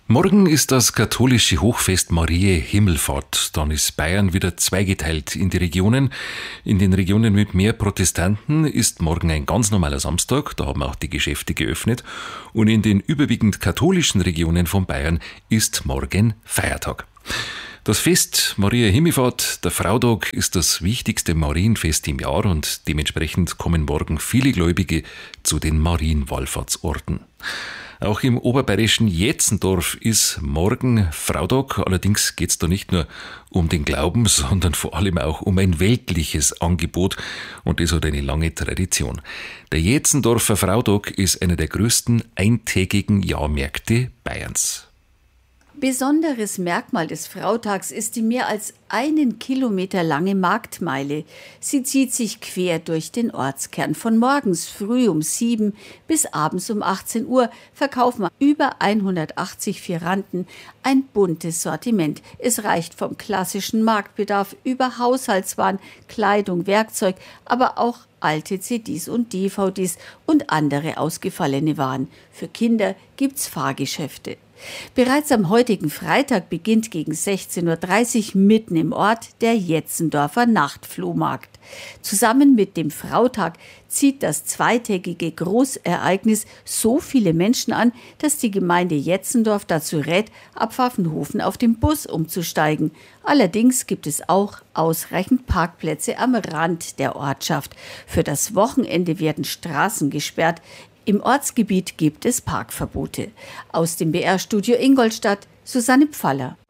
Morgen ist das katholische Hochfest Mariä Himmelfahrt. Dann ist Bayern wieder zweigeteilt in die Regionen. In den Regionen mit mehr Protestanten ist morgen ein ganz normaler Samstag, da haben auch die Geschäfte geöffnet. Und in den überwiegend katholischen Regionen von Bayern ist morgen Feiertag. Das Fest Mariä Himmelfahrt, der Frautag, ist das wichtigste Marienfest im Jahr und dementsprechend kommen morgen viele Gläubige zu den Marienwallfahrtsorten. Auch im oberbayerischen Jetzendorf ist morgen Frautag. Allerdings geht es da nicht nur um den Glauben, sondern vor allem auch um ein weltliches Angebot. Und das hat eine lange Tradition. Der Jetzendorfer Frautag ist einer der größten eintägigen Jahrmärkte Bayerns. Besonderes Merkmal des Frautags ist die mehr als 1 Kilometer lange Marktmeile. Sie zieht sich quer durch den Ortskern. Von morgens früh um 7 bis abends um 18 Uhr verkaufen über 180 Fieranten ein buntes Sortiment. Es reicht vom klassischen Marktbedarf über Haushaltswaren, Kleidung, Werkzeug, aber auch alte CDs und DVDs und andere ausgefallene Waren. Für Kinder gibt's Fahrgeschäfte. Bereits am heutigen Freitag beginnt gegen 16:30 Uhr mitten im Ort der Jetzendorfer Nachtflohmarkt. Zusammen mit dem Frautag zieht das zweitägige Großereignis so viele Menschen an, dass die Gemeinde Jetzendorf dazu rät, ab Pfaffenhofen auf den Bus umzusteigen. Allerdings gibt es auch ausreichend Parkplätze am Rand der Ortschaft. Für das Wochenende werden Straßen gesperrt. Im Ortsgebiet gibt es Parkverbote. Aus dem BR-Studio Ingolstadt, Susanne Pfaller.